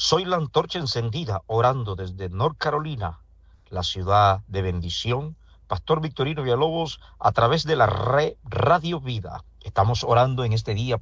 Soy la antorcha encendida, orando desde North Carolina, la ciudad de bendición. Pastor Victorino Villalobos, a través de la red Radio Vida. Estamos orando en este día